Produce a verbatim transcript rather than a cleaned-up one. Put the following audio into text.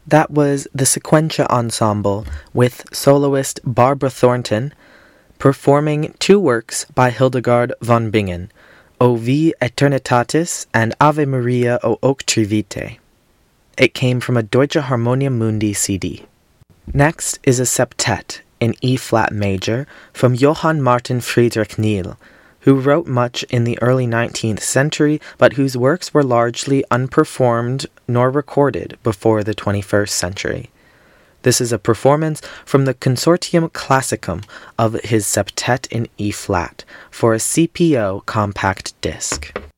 That was the Sequentia Ensemble with soloist Barbara Thornton performing two works by Hildegard von Bingen, O Vi Eternitatis and Ave Maria o Octri Vitae. It came from a Deutsche Harmonia Mundi C D. Next is a septet in E-flat major from Johann Martin Friedrich Niel, who wrote much in the early nineteenth century, but whose works were largely unperformed nor recorded before the twenty-first century. This is a performance from the Consortium Classicum of his septet in E-flat for a C P O compact disc.